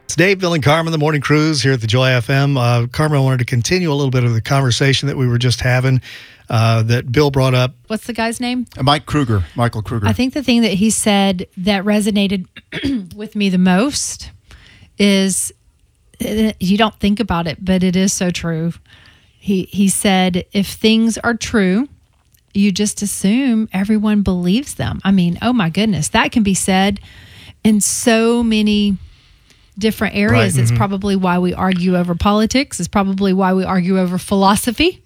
It's Dave, Bill, and Carmen, the Morning Cruise here at the Joy FM. Carmen, I wanted to continue a little bit of the conversation that we were just having that Bill brought up. What's the guy's name? Michael Kruger. I think the thing that he said that resonated with me the most is, you don't think about it, but it is so true. He said, if things are true, you just assume everyone believes them. I mean, oh my goodness, that can be said in so many different areas. Right. It's probably why we argue over politics. It's probably why we argue over philosophy.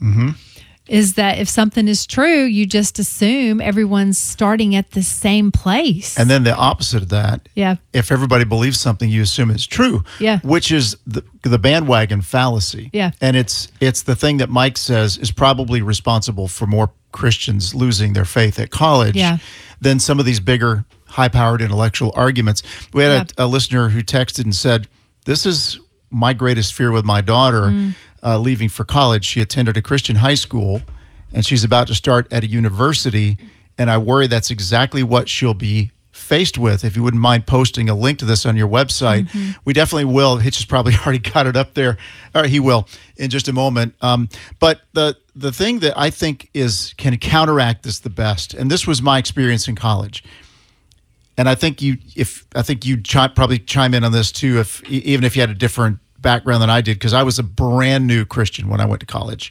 Is that if something is true, you just assume everyone's starting at the same place. And then the opposite of that, Yeah. if everybody believes something, you assume it's true, Yeah. which is the bandwagon fallacy. Yeah. And it's the thing that Mike says is probably responsible for more Christians losing their faith at college Yeah. than some of these bigger, high-powered intellectual arguments. We had a listener who texted and said, this is my greatest fear with my daughter leaving for college. She attended a Christian high school, and she's about to start at a university, and I worry that's exactly what she'll be faced with. If you wouldn't mind posting a link to this on your website, we definitely will. Hitch has probably already got it up there, or he will in just a moment. But the thing that I think can counteract this the best, and this was my experience in college, and I think you probably chime in on this too, even if you had a different background than I did, because I was a brand new Christian when I went to college.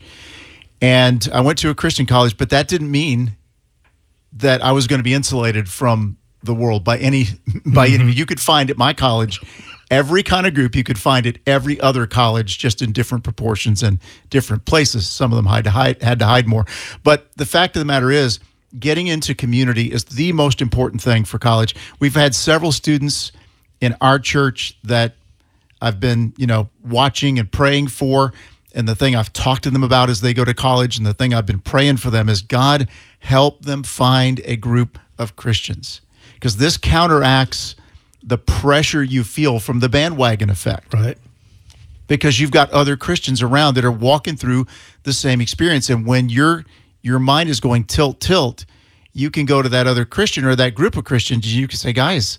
And I went to a Christian college, but that didn't mean that I was going to be insulated from the world by any. You could find at my college every kind of group you could find at every other college, just in different proportions and different places. Some of them had to hide more. But the fact of the matter is, getting into community is the most important thing for college. We've had several students in our church that I've been, watching and praying for. And the thing I've talked to them about as they go to college, and the thing I've been praying for them is, God, help them find a group of Christians. Because this counteracts the pressure you feel from the bandwagon effect. Right. Because you've got other Christians around that are walking through the same experience. And when your mind is going tilt, you can go to that other Christian or that group of Christians, and you can say, guys,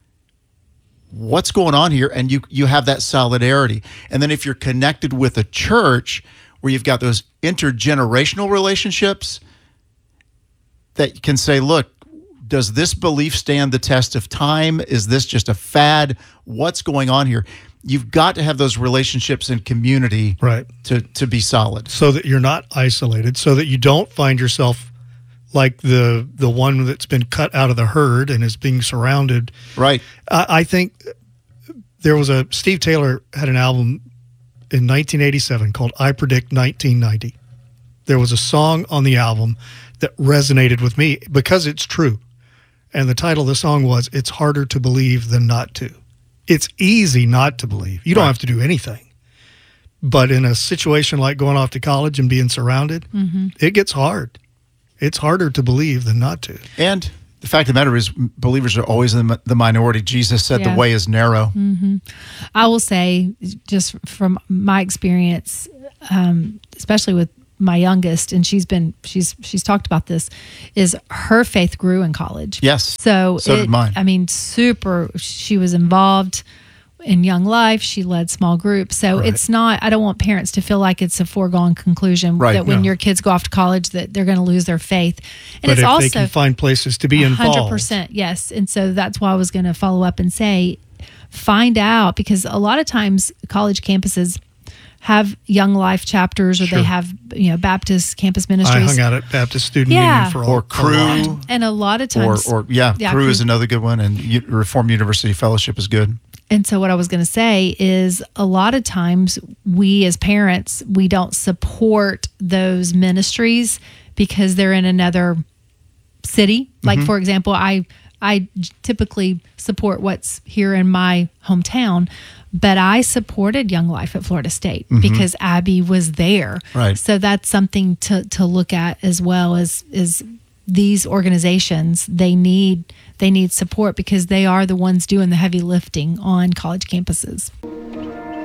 what's going on here? And you have that solidarity. And then if you're connected with a church where you've got those intergenerational relationships that can say, look, does this belief stand the test of time? Is this just a fad? What's going on here? You've got to have those relationships in community, right, to be solid. So that you're not isolated, so that you don't find yourself like the one that's been cut out of the herd and is being surrounded. Right. I think there was Steve Taylor had an album in 1987 called I Predict 1990. There was a song on the album that resonated with me because it's true. And the title of the song was, It's Harder to Believe Than Not To. It's easy not to believe. You don't have to do anything. But in a situation like going off to college and being surrounded, it gets hard. It's harder to believe than not to. And the fact of the matter is, believers are always in the minority. Jesus said the way is narrow. I will say, just from my experience, especially with my youngest, and she's talked about this, is her faith grew in college. Yes. So did mine. I mean, she was involved in Young Life. She led small groups. So it's not, I don't want parents to feel like it's a foregone conclusion that when your kids go off to college that they're going to lose their faith. And but it's if also they can find places to be involved. 100%, yes. And so that's why I was going to follow up and say, find out, because a lot of times college campuses have Young Life chapters, or they have Baptist campus ministries. I hung out at Baptist Student Union for or Cru, and a lot of times, Cru is another good one, and Reformed University Fellowship is good. And so what I was going to say is, a lot of times we as parents, we don't support those ministries because they're in another city. Like, for example, I typically support what's here in my hometown, but I supported Young Life at Florida State because Abby was there. Right. So that's something to look at as well, as these organizations, they need support because they are the ones doing the heavy lifting on college campuses.